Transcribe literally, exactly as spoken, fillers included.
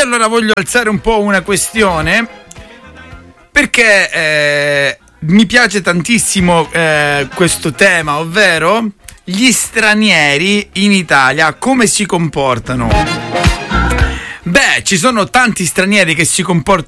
allora voglio alzare un po' una questione, perché eh, mi piace tantissimo eh, questo tema, ovvero gli stranieri in Italia come si comportano. Beh, ci sono tanti stranieri che si comportano